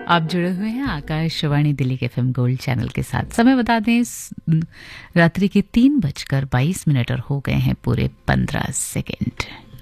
आप जुड़े हुए हैं आकाशवाणी दिल्ली के एफएम गोल्ड चैनल के साथ। समय बता दें, रात्रि के 3:22 और हो गए हैं पूरे 15 सेकेंड।